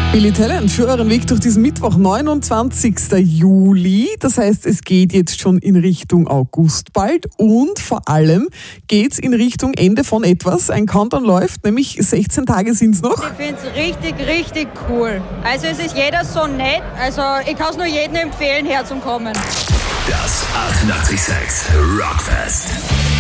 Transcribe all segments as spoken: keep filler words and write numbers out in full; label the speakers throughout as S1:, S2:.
S1: Billy Talent für euren Weg durch diesen Mittwoch, neunundzwanzigsten Juli. Das heißt, es geht jetzt schon in Richtung August bald und vor allem geht's in Richtung Ende von etwas. Ein Countdown läuft, nämlich sechzehn Tage sind's noch.
S2: Ich finde es richtig, richtig cool. Also es ist jeder so nett. Also ich kann es nur jedem empfehlen, herzukommen.
S3: Das achtundachtzig Komma sechs Rockfest.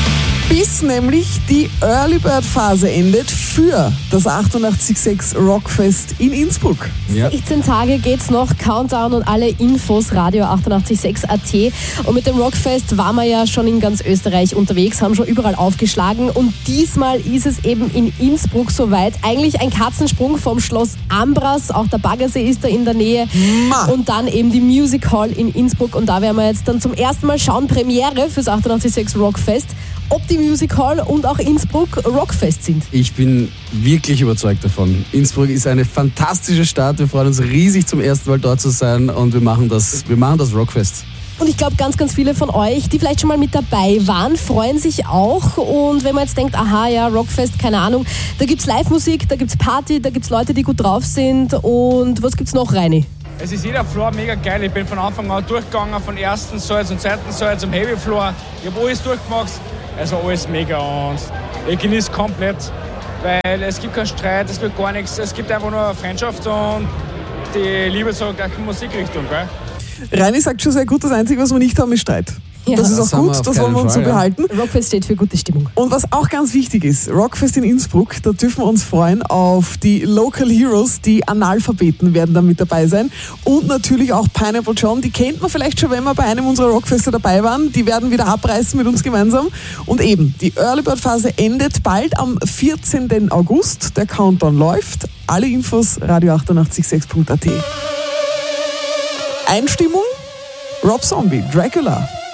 S1: Bis nämlich die Early Bird Phase endet für das achtundachtzig Komma sechs Rockfest in Innsbruck.
S4: Ja. sechzehn Tage geht's noch, Countdown und alle Infos Radio achtundachtzig Komma sechs Punkt a t. Und mit dem Rockfest waren wir ja schon in ganz Österreich unterwegs, haben schon überall aufgeschlagen und diesmal ist es eben in Innsbruck soweit. Eigentlich ein Katzensprung vom Schloss Ambras, auch der Baggersee ist da in der Nähe.
S1: Ma.
S4: Und dann eben die Music Hall in Innsbruck und da werden wir jetzt dann zum ersten Mal schauen, Premiere fürs achtundachtzig Komma sechs Rockfest, ob die Music Hall und auch Innsbruck Rockfest sind.
S5: Ich bin wirklich überzeugt davon. Innsbruck ist eine fantastische Stadt. Wir freuen uns riesig, zum ersten Mal dort zu sein und wir machen das, wir machen das Rockfest.
S4: Und ich glaube, ganz, ganz viele von euch, die vielleicht schon mal mit dabei waren, freuen sich auch. Und wenn man jetzt denkt, aha, ja, Rockfest, keine Ahnung, da gibt's Live-Musik, da gibt's Party, da gibt's Leute, die gut drauf sind. Und was gibt's noch, Reini?
S6: Es ist jeder Floor mega geil. Ich bin von Anfang an durchgegangen, von ersten Saal zum zweiten Saal zum Heavy Floor. Ich habe alles durchgemacht. Also alles mega und ich genieße komplett, weil es gibt keinen Streit, es gibt gar nichts, es gibt einfach nur Freundschaft und die Liebe zur gleichen Musikrichtung. Gell?
S1: Reini sagt schon sehr gut, das Einzige, was wir nicht haben, ist Streit.
S4: Ja.
S1: Das ist
S5: Das
S1: auch
S5: haben wir
S1: gut,
S5: auf
S1: das wollen wir uns so
S5: keinen Fall, ja.
S1: behalten.
S4: Rockfest steht für gute Stimmung.
S1: Und was auch ganz wichtig ist, Rockfest in Innsbruck, da dürfen wir uns freuen auf die Local Heroes, die Analphabeten werden da mit dabei sein. Und natürlich auch Pineapple John, die kennt man vielleicht schon, wenn wir bei einem unserer Rockfeste dabei waren. Die werden wieder abreißen mit uns gemeinsam. Und eben, die Early Bird Phase endet bald am vierzehnten August. Der Countdown läuft. Alle Infos Radio achtundachtzig Komma sechs Punkt a t. Einstimmung? Rob Zombie, Dracula.